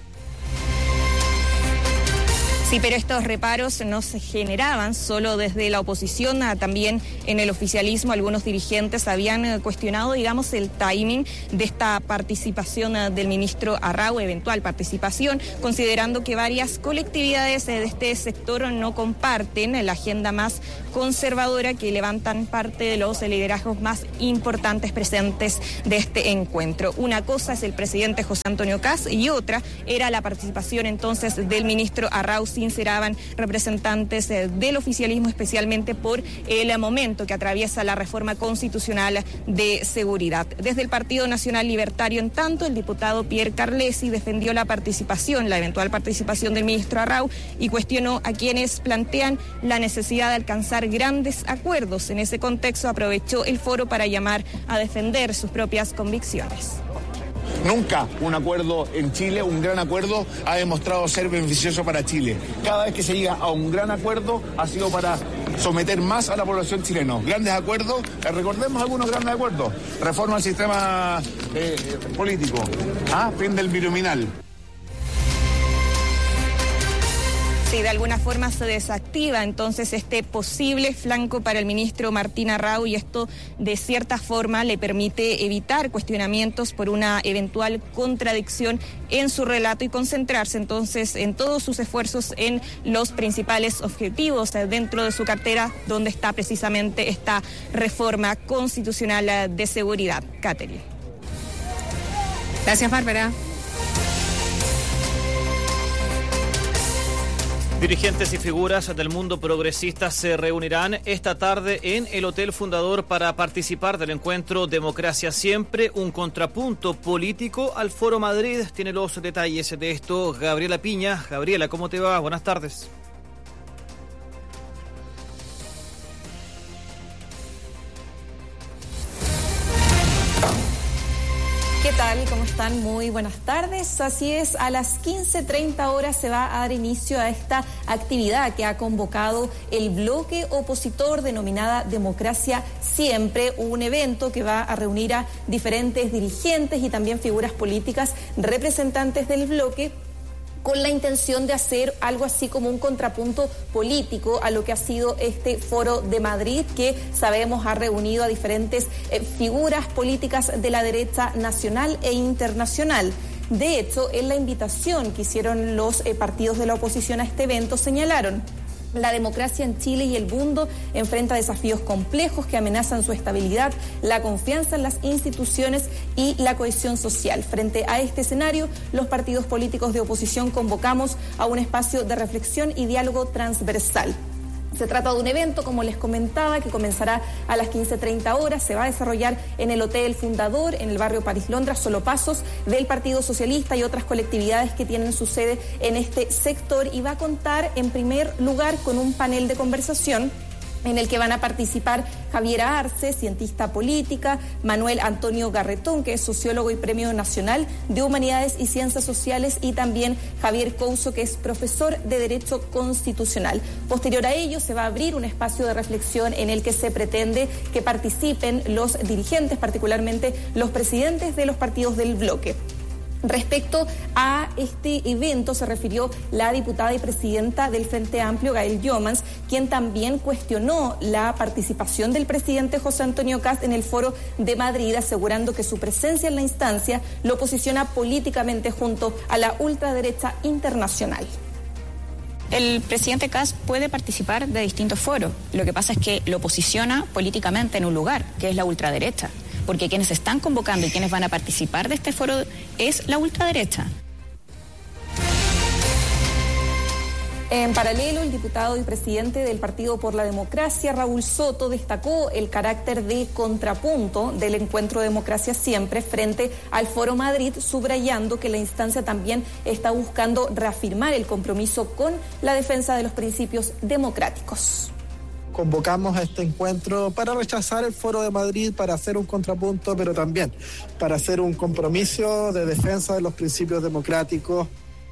Sí, pero estos reparos no se generaban solo desde la oposición, también en el oficialismo algunos dirigentes habían cuestionado, digamos, el timing de esta participación del ministro Arrau, eventual participación, considerando que varias colectividades de este sector no comparten la agenda más conservadora que levantan parte de los liderazgos más importantes presentes de este encuentro. Una cosa es el presidente José Antonio Kast y otra era la participación entonces del ministro Arrau. Sinceraban representantes del oficialismo, especialmente por el momento que atraviesa la reforma constitucional de seguridad. Desde el Partido Nacional Libertario, en tanto, el diputado Pierre Carlesi defendió la eventual participación del ministro Arrau y cuestionó a quienes plantean la necesidad de alcanzar grandes acuerdos. En ese contexto aprovechó el foro para llamar a defender sus propias convicciones. Nunca un acuerdo en Chile, un gran acuerdo, ha demostrado ser beneficioso para Chile. Cada vez que se llega a un gran acuerdo ha sido para someter más a la población chilena. Grandes acuerdos, recordemos algunos grandes acuerdos. Reforma al sistema político, fin del binominal. Sí, de alguna forma se desactiva entonces este posible flanco para el ministro Martín Arrau y esto de cierta forma le permite evitar cuestionamientos por una eventual contradicción en su relato y concentrarse entonces en todos sus esfuerzos en los principales objetivos dentro de su cartera, donde está precisamente esta reforma constitucional de seguridad. Catherine. Gracias, Bárbara. Dirigentes y figuras del mundo progresista se reunirán esta tarde en el Hotel Fundador para participar del encuentro Democracia Siempre, un contrapunto político al Foro Madrid. Tiene los detalles de esto Gabriela Piña. Gabriela, ¿cómo te va? Buenas tardes. ¿Qué tal? ¿Cómo están? Muy buenas tardes. Así es, a las 15:30 horas se va a dar inicio a esta actividad que ha convocado el bloque opositor denominada Democracia Siempre, un evento que va a reunir a diferentes dirigentes y también figuras políticas representantes del bloque, con la intención de hacer algo así como un contrapunto político a lo que ha sido este Foro de Madrid, que sabemos ha reunido a diferentes figuras políticas de la derecha nacional e internacional. De hecho, en la invitación que hicieron los partidos de la oposición a este evento señalaron: la democracia en Chile y el mundo enfrenta desafíos complejos que amenazan su estabilidad, la confianza en las instituciones y la cohesión social. Frente a este escenario, los partidos políticos de oposición convocamos a un espacio de reflexión y diálogo transversal. Se trata de un evento, como les comentaba, que comenzará a las 15:30 horas. Se va a desarrollar en el Hotel Fundador, en el barrio París Londra, solo pasos del Partido Socialista y otras colectividades que tienen su sede en este sector, y va a contar en primer lugar con un panel de conversación en el que van a participar Javiera Arce, cientista política, Manuel Antonio Garretón, que es sociólogo y Premio Nacional de Humanidades y Ciencias Sociales, y también Javier Couso, que es profesor de Derecho Constitucional. Posterior a ello se va a abrir un espacio de reflexión en el que se pretende que participen los dirigentes, particularmente los presidentes de los partidos del bloque. Respecto a este evento se refirió la diputada y presidenta del Frente Amplio, Gael Jomans, quien también cuestionó la participación del presidente José Antonio Kast en el Foro de Madrid, asegurando que su presencia en la instancia lo posiciona políticamente junto a la ultraderecha internacional. El presidente Kast puede participar de distintos foros. Lo que pasa es que lo posiciona políticamente en un lugar, que es la ultraderecha, porque quienes están convocando y quienes van a participar de este foro es la ultraderecha. En paralelo, el diputado y presidente del Partido por la Democracia, Raúl Soto, destacó el carácter de contrapunto del encuentro Democracia Siempre frente al Foro Madrid, subrayando que la instancia también está buscando reafirmar el compromiso con la defensa de los principios democráticos. convocamos a este encuentro para rechazar el Foro de Madrid, para hacer un contrapunto, pero también para hacer un compromiso de defensa de los principios democráticos.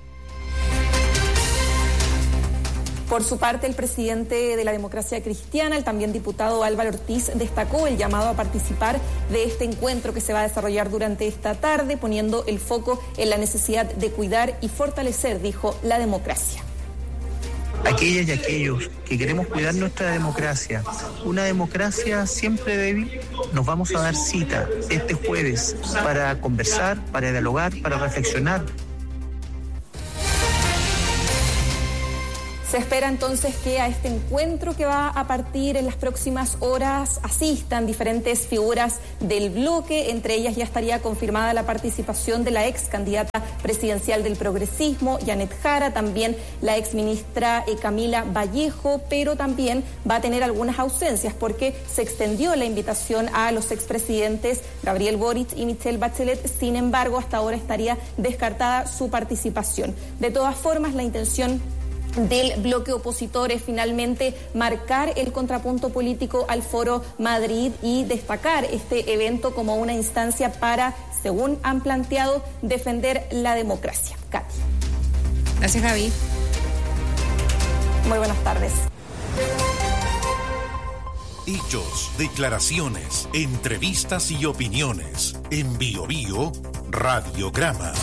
Por su parte, el presidente de la Democracia Cristiana, el también diputado Álvaro Ortiz, destacó el llamado a participar de este encuentro que se va a desarrollar durante esta tarde, poniendo el foco en la necesidad de cuidar y fortalecer, dijo, la democracia. Aquellas y aquellos que queremos cuidar nuestra democracia, una democracia siempre débil, nos vamos a dar cita este jueves para conversar, para dialogar, para reflexionar. Se espera entonces que a este encuentro que va a partir en las próximas horas asistan diferentes figuras del bloque. Entre ellas ya estaría confirmada la participación de la ex candidata presidencial del progresismo, Janet Jara, también la ex ministra Camila Vallejo, pero también va a tener algunas ausencias porque se extendió la invitación a los expresidentes Gabriel Boric y Michelle Bachelet. Sin embargo, hasta ahora estaría descartada su participación. De todas formas, la intención del bloque opositor es finalmente marcar el contrapunto político al Foro Madrid y destacar este evento como una instancia para, según han planteado, defender la democracia. Katy. Gracias, Gaby. Muy buenas tardes. Hechos, declaraciones, entrevistas y opiniones. En Bio Bio, Radiograma.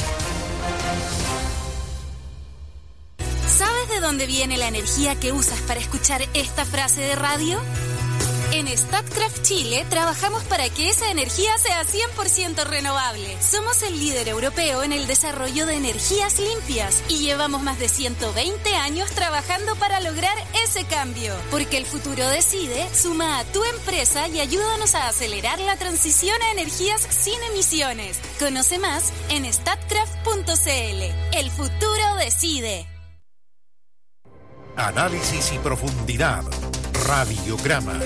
¿Sabes de dónde viene la energía que usas para escuchar esta frase de radio? En Statkraft Chile trabajamos para que esa energía sea 100% renovable. Somos el líder europeo en el desarrollo de energías limpias y llevamos más de 120 años trabajando para lograr ese cambio. Porque el futuro decide, suma a tu empresa y ayúdanos a acelerar la transición a energías sin emisiones. Conoce más en statkraft.cl. El futuro decide. Análisis y profundidad. Radiograma.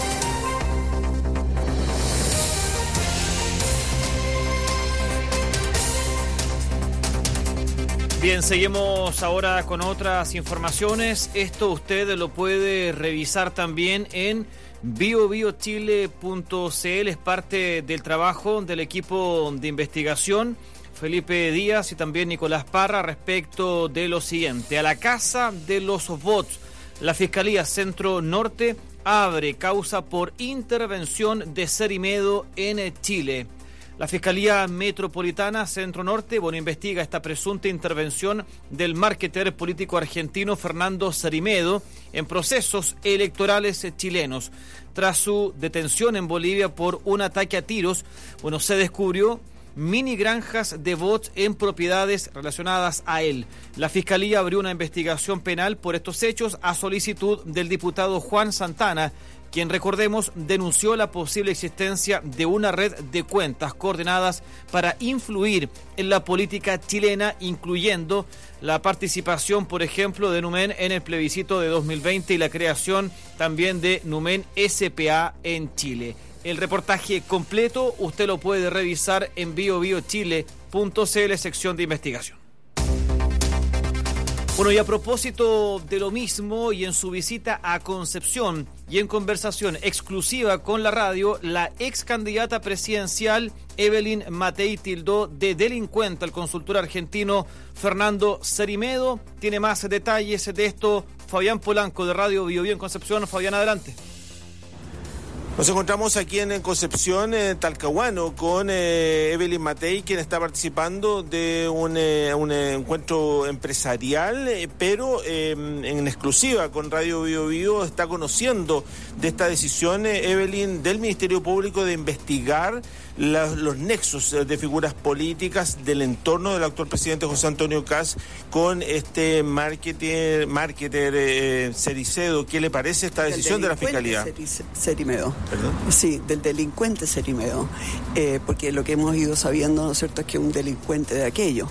Bien, seguimos ahora con otras informaciones. Esto usted lo puede revisar también en biobiochile.cl. Es parte del trabajo del equipo de investigación Felipe Díaz y también Nicolás Parra respecto de lo siguiente. A la casa de los bots, la Fiscalía Centro Norte abre causa por intervención de Cerimedo en Chile. La Fiscalía Metropolitana Centro Norte, investiga esta presunta intervención del marketer político argentino Fernando Cerimedo en procesos electorales chilenos. Tras su detención en Bolivia por un ataque a tiros, se descubrió mini granjas de bots en propiedades relacionadas a él. La Fiscalía abrió una investigación penal por estos hechos a solicitud del diputado Juan Santana, quien, recordemos, denunció la posible existencia de una red de cuentas coordinadas para influir en la política chilena, incluyendo la participación, por ejemplo, de Numen en el plebiscito de 2020 y la creación también de Numen S.p.A. en Chile. El reportaje completo usted lo puede revisar en biobiochile.cl, sección de investigación. Y a propósito de lo mismo, y en su visita a Concepción y en conversación exclusiva con la radio, la ex candidata presidencial Evelyn Matei tildó de delincuente al consultor argentino Fernando Cerimedo. Tiene más detalles de esto Fabián Polanco de Radio Bio Bio en Concepción. Fabián, adelante. Nos encontramos aquí en Concepción, Talcahuano, con Evelyn Matei, quien está participando de un encuentro empresarial, pero en exclusiva con Radio Bio Bio está conociendo de esta decisión, Evelyn, del Ministerio Público de investigar los nexos de figuras políticas del entorno del actual presidente José Antonio Kast con este marketer Cericedo. ¿Qué le parece esta decisión de la Fiscalía? Cerimedo. ¿Perdón? Sí, del delincuente Cerimedo, porque lo que hemos ido sabiendo, ¿no es cierto?, es que es un delincuente de aquello.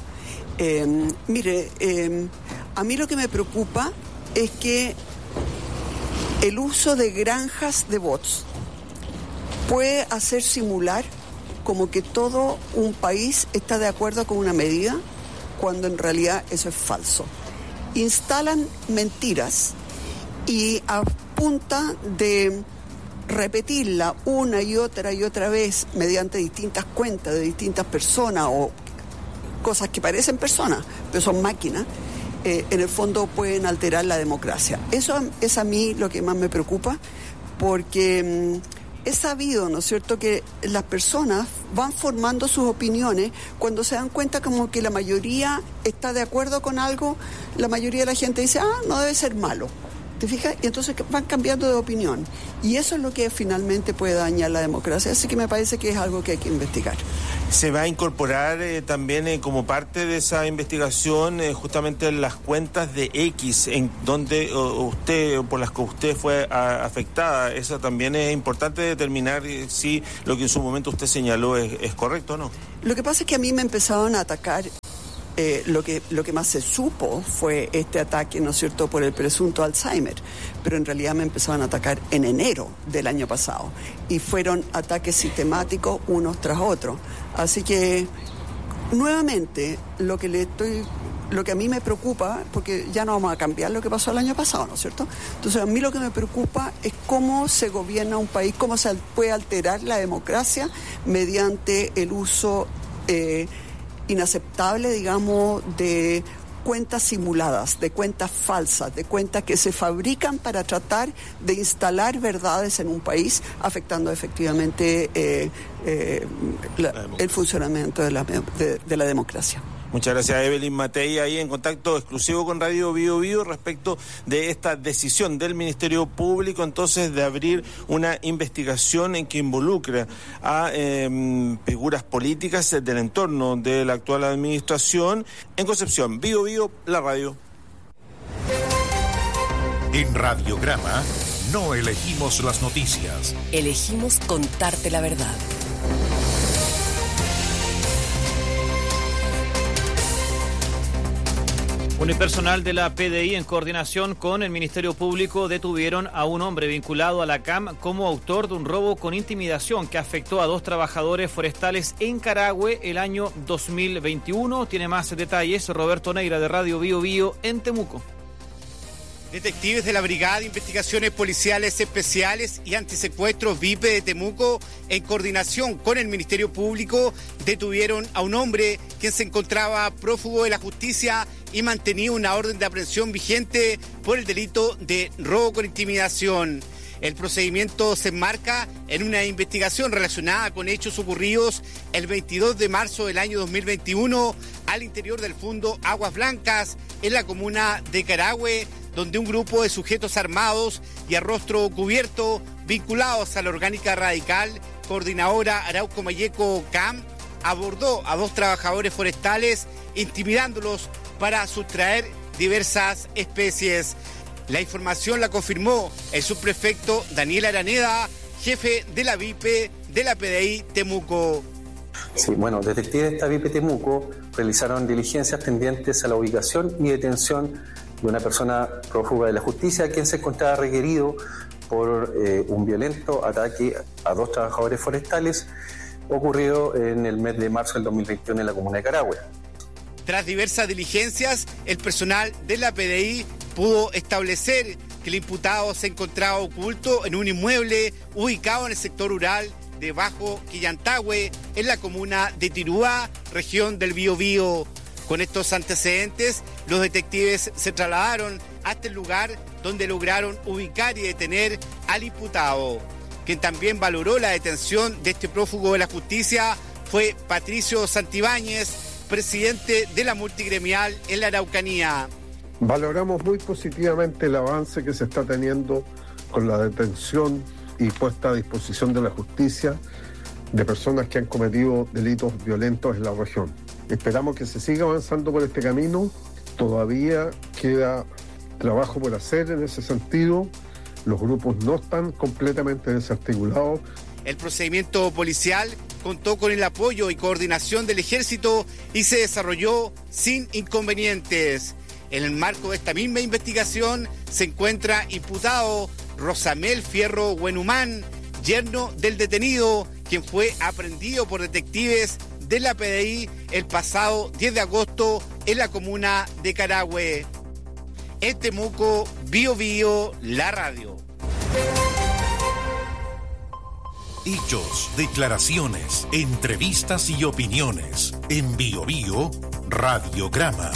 A mí lo que me preocupa es que el uso de granjas de bots puede hacer simular como que todo un país está de acuerdo con una medida, cuando en realidad eso es falso. Instalan mentiras y punta de repetirla una y otra vez mediante distintas cuentas de distintas personas o cosas que parecen personas, pero son máquinas, en el fondo pueden alterar la democracia. Eso es a mí lo que más me preocupa, porque es sabido, ¿no es cierto?, que las personas van formando sus opiniones cuando se dan cuenta como que la mayoría está de acuerdo con algo, la mayoría de la gente dice, no debe ser malo. ¿Te fijas? Y entonces van cambiando de opinión. Y eso es lo que finalmente puede dañar la democracia. Así que me parece que es algo que hay que investigar. ¿Se va a incorporar también como parte de esa investigación justamente las cuentas de X, en donde por las que usted fue afectada? Eso también es importante determinar si lo que en su momento usted señaló es correcto o no. Lo que pasa es que a mí me empezaron a atacar. Lo que más se supo fue este ataque, ¿no es cierto?, por el presunto Alzheimer, pero en realidad me empezaron a atacar en enero del año pasado y fueron ataques sistemáticos unos tras otros. Así que, nuevamente, lo que a mí me preocupa, porque ya no vamos a cambiar lo que pasó el año pasado, ¿no es cierto? Entonces, a mí lo que me preocupa es cómo se gobierna un país, cómo se puede alterar la democracia mediante el uso inaceptable, digamos, de cuentas simuladas, de cuentas falsas, de cuentas que se fabrican para tratar de instalar verdades en un país, afectando efectivamente el funcionamiento de la democracia. Muchas gracias, Evelyn Matei, ahí en contacto exclusivo con Radio Bio Bio respecto de esta decisión del Ministerio Público entonces de abrir una investigación en que involucra a figuras políticas del entorno de la actual administración. En Concepción, Bio Bio, la radio. En Radiograma no elegimos las noticias. Elegimos contarte la verdad. Unipersonal de la PDI, en coordinación con el Ministerio Público, detuvieron a un hombre vinculado a la CAM como autor de un robo con intimidación que afectó a 2 trabajadores forestales en Carahue el año 2021. Tiene más detalles Roberto Neira de Radio Bio Bio en Temuco. Detectives de la Brigada de Investigaciones Policiales Especiales y Antisecuestros VIP de Temuco, en coordinación con el Ministerio Público, detuvieron a un hombre quien se encontraba prófugo de la justicia y mantenía una orden de aprehensión vigente por el delito de robo con intimidación. El procedimiento se enmarca en una investigación relacionada con hechos ocurridos el 22 de marzo del año 2021 al interior del Fundo Aguas Blancas, en la comuna de Carahue, donde un grupo de sujetos armados y a rostro cubierto, vinculados a la Orgánica Radical, coordinadora Arauco Mayeco CAM, abordó a 2 trabajadores forestales, intimidándolos para sustraer diversas especies. La información la confirmó el subprefecto Daniel Araneda, jefe de la VIPE de la PDI Temuco. Sí, bueno, detectives de esta VIPE Temuco realizaron diligencias tendientes a la ubicación y detención de una persona prófuga de la justicia, quien se encontraba requerido por un violento ataque a 2 trabajadores forestales ocurrido en el mes de marzo del 2021 en la comuna de Carahue. Tras diversas diligencias, el personal de la PDI pudo establecer que el imputado se encontraba oculto en un inmueble ubicado en el sector rural de Bajo Quillantahue, en la comuna de Tirúa, región del Biobío. Con estos antecedentes, los detectives se trasladaron hasta el lugar donde lograron ubicar y detener al imputado. Quien también valoró la detención de este prófugo de la justicia fue Patricio Santibáñez, presidente de la multigremial en la Araucanía. Valoramos muy positivamente el avance que se está teniendo con la detención y puesta a disposición de la justicia de personas que han cometido delitos violentos en la región. Esperamos que se siga avanzando por este camino. Todavía queda trabajo por hacer en ese sentido. Los grupos no están completamente desarticulados. El procedimiento policial contó con el apoyo y coordinación del Ejército y se desarrolló sin inconvenientes. En el marco de esta misma investigación se encuentra imputado Rosamel Fierro Huenumán, yerno del detenido, quien fue aprehendido por detectives de la PDI el pasado 10 de agosto en la comuna de Carahue. En Temuco, Bio Bio, la radio. Hechos, declaraciones, entrevistas y opiniones. En Bio Bio, Radiograma.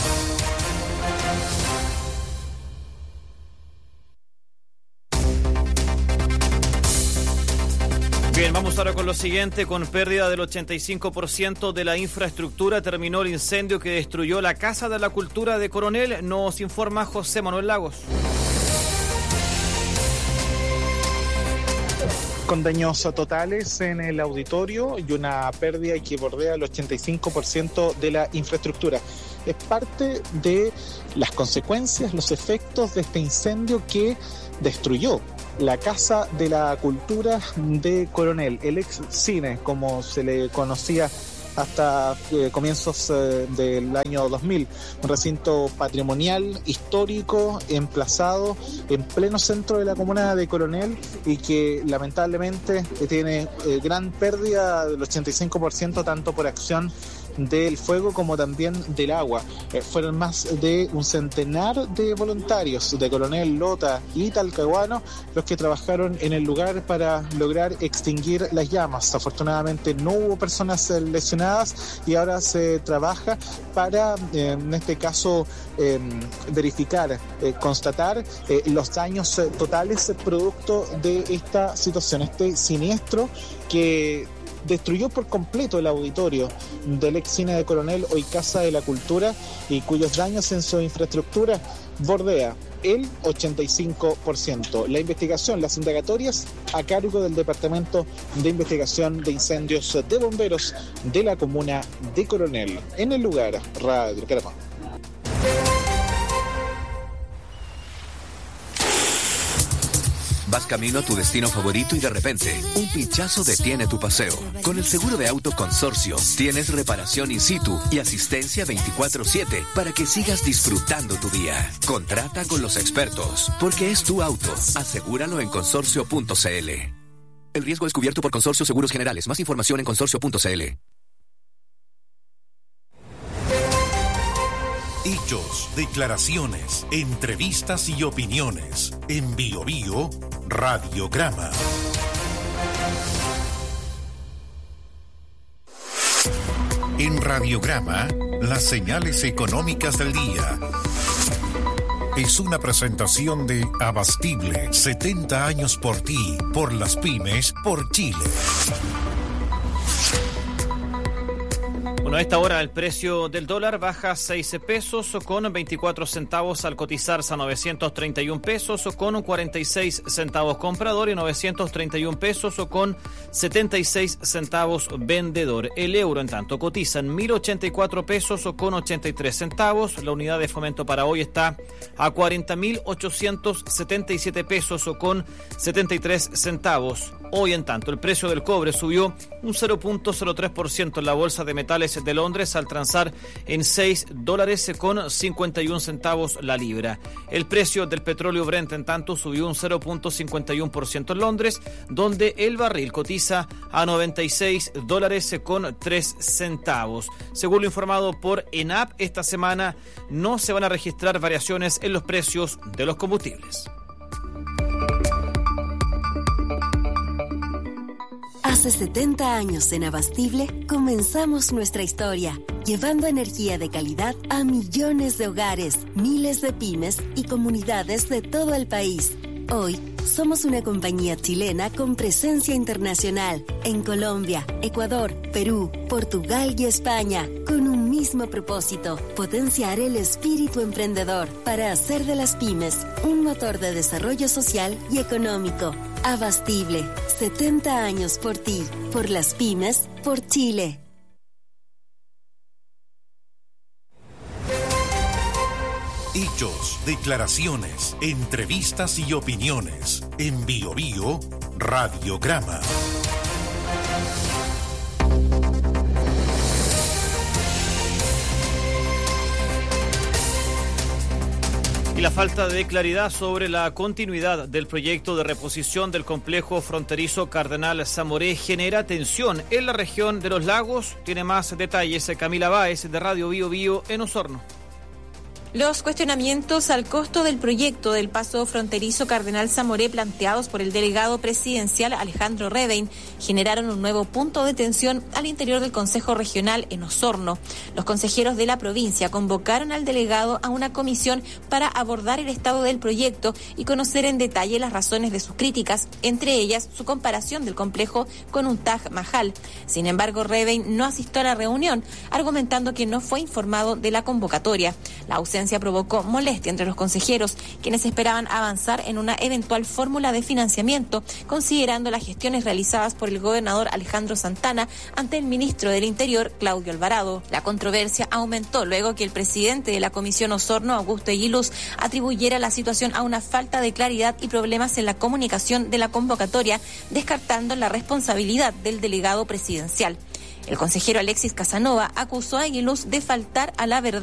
Bien, vamos ahora con lo siguiente. Con pérdida del 85% de la infraestructura, terminó el incendio que destruyó la Casa de la Cultura de Coronel. Nos informa José Manuel Lagos. Con daños totales en el auditorio y una pérdida que bordea el 85% de la infraestructura. Es parte de las consecuencias, los efectos de este incendio que destruyó la Casa de la Cultura de Coronel, el ex cine, como se le conocía hasta comienzos del año 2000, un recinto patrimonial, histórico, emplazado en pleno centro de la comuna de Coronel y que lamentablemente tiene gran pérdida del 85%, tanto por acción del fuego como también del agua. Fueron más de un centenar de voluntarios de Coronel, Lota y Talcahuano los que trabajaron en el lugar para lograr extinguir las llamas. Afortunadamente no hubo personas lesionadas y ahora se trabaja para, en este caso, verificar, constatar los daños totales producto de esta situación, este siniestro que destruyó por completo el auditorio del ex cine de Coronel, hoy Casa de la Cultura, y cuyos daños en su infraestructura bordea el 85%. La investigación, las indagatorias a cargo del Departamento de Investigación de Incendios de Bomberos de la comuna de Coronel. En el lugar, Radiograma. Vas camino a tu destino favorito y de repente, un pinchazo detiene tu paseo. Con el seguro de auto Consorcio, tienes reparación in situ y asistencia 24/7 para que sigas disfrutando tu día. Contrata con los expertos, porque es tu auto. Asegúralo en consorcio.cl. El riesgo es cubierto por Consorcio Seguros Generales. Más información en consorcio.cl. Hechos, declaraciones, entrevistas y opiniones. En Bio Bio, Radiograma. En Radiograma, las señales económicas del día. Es una presentación de Abastible, 70 años por ti, por las pymes, por Chile. Bueno, a esta hora el precio del dólar baja 6 pesos con 24 centavos al cotizarse a 931 pesos con 46 centavos comprador y 931 pesos con 76 centavos vendedor. El euro, en tanto, cotiza en 1.084 pesos con 83 centavos. La unidad de fomento para hoy está a 40.877 pesos con 73 centavos. Hoy, en tanto, el precio del cobre subió un 0.03% en la Bolsa de Metales de Londres al transar en $6 con 51 centavos la libra. El precio del petróleo Brent, en tanto, subió un 0.51% en Londres, donde el barril cotiza a $96 con 3 centavos. Según lo informado por ENAP, esta semana no se van a registrar variaciones en los precios de los combustibles. Hace 70 años en Abastible comenzamos nuestra historia, llevando energía de calidad a millones de hogares, miles de pymes y comunidades de todo el país. Hoy somos una compañía chilena con presencia internacional en Colombia, Ecuador, Perú, Portugal y España, con un mismo propósito: potenciar el espíritu emprendedor para hacer de las pymes un motor de desarrollo social y económico. Abastible, 70 años por ti, por las pymes, por Chile. Hechos, declaraciones, entrevistas y opiniones. En Bio Bio, Radiograma. Y la falta de claridad sobre la continuidad del proyecto de reposición del complejo fronterizo Cardenal Zamoré genera tensión en la región de los lagos. Tiene más detalles Camila Báez de Radio Bio Bio en Osorno. Los cuestionamientos al costo del proyecto del paso fronterizo Cardenal Zamoré planteados por el delegado presidencial Alejandro Revein generaron un nuevo punto de tensión al interior del Consejo Regional en Osorno. Los consejeros de la provincia convocaron al delegado a una comisión para abordar el estado del proyecto y conocer en detalle las razones de sus críticas, entre ellas su comparación del complejo con un Taj Mahal. Sin embargo, Revein no asistió a la reunión, argumentando que no fue informado de la convocatoria. La ausencia provocó molestia entre los consejeros, quienes esperaban avanzar en una eventual fórmula de financiamiento, considerando las gestiones realizadas por el gobernador Alejandro Santana ante el ministro del Interior, Claudio Alvarado. La controversia aumentó luego que el presidente de la Comisión Osorno, Augusto Aguiluz, atribuyera la situación a una falta de claridad y problemas en la comunicación de la convocatoria, descartando la responsabilidad del delegado presidencial. El consejero Alexis Casanova acusó a Aguiluz de faltar a la verdad